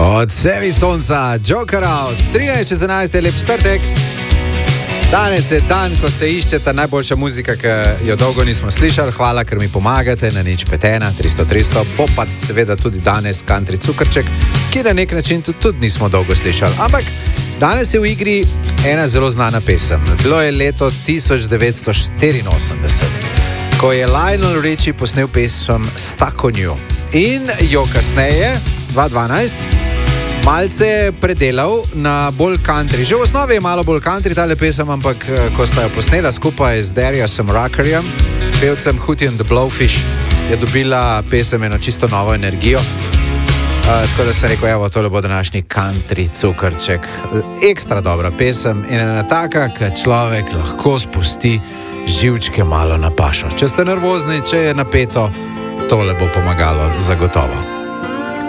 Od sebi sonca, Joker Out, 13.11. lep četrtek. Danes je dan, ko se iščeta najboljša muzika, ki jo dolgo nismo slišali. Hvala, ker mi pomagate na 051 300 bo pa seveda tudi danes Country Cukrček, ki na nek način tudi nismo dolgo slišali. Ampak danes je v igri ena zelo znana pesem. Bilo je leto 1984, ko je Lionel Richie posnel pesem Stuck on You in jo kasneje, 2012, malce predelal na bolj country. Že v osnovi je malo bolj country tale pesem, ampak ko sta jo posnela skupaj z Dariusom Ruckerjem, pevcem Hootie and the Blowfish, je dobila pesem eno čisto novo energijo. Tako da sem rekel, evo, tole bo današnji Country Cukrček. Ekstra dobra pesem in ena taka, ki človek lahko spusti živčke malo na pašo. Če ste nervozni, če je napeto, tole bo pomagalo zagotovo.